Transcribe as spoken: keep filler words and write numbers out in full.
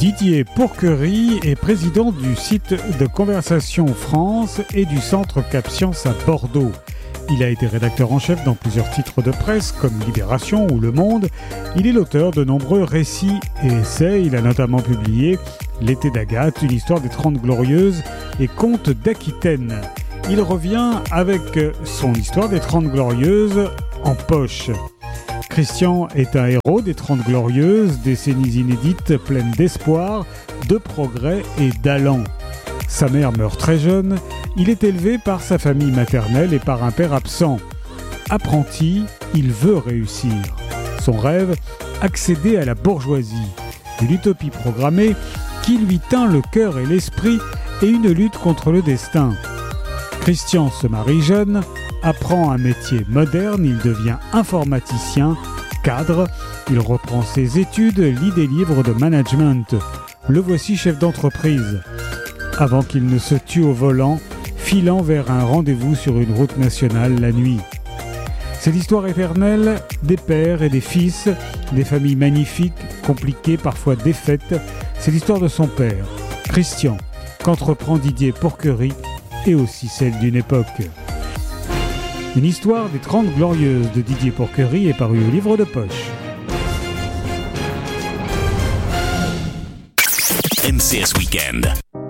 Didier Pourquerie est président du site de Conversation France et du Centre Cap Science à Bordeaux. Il a été rédacteur en chef dans plusieurs titres de presse comme Libération ou Le Monde. Il est l'auteur de nombreux récits et essais. Il a notamment publié L'été d'Agathe, une histoire des Trente Glorieuses et Contes d'Aquitaine. Il revient avec son histoire des Trente Glorieuses en poche. Christian est un héros des Trente Glorieuses, décennies inédites pleines d'espoir, de progrès et d'allant. Sa mère meurt très jeune, il est élevé par sa famille maternelle et par un père absent. Apprenti, il veut réussir. Son rêve, accéder à la bourgeoisie. Une utopie programmée qui lui teint le cœur et l'esprit et une lutte contre le destin. Christian se marie jeune, apprend un métier moderne, il devient informaticien, cadre, il reprend ses études, lit des livres de management. Le voici chef d'entreprise. Avant qu'il ne se tue au volant, filant vers un rendez-vous sur une route nationale la nuit. C'est l'histoire éternelle des pères et des fils, des familles magnifiques, compliquées, parfois défaites. C'est l'histoire de son père, Christian, qu'entreprend Didier Pourquerie, et aussi celle d'une époque. Une histoire des Trente Glorieuses de Didier Pourquerie est parue au livre de poche. M C S Weekend.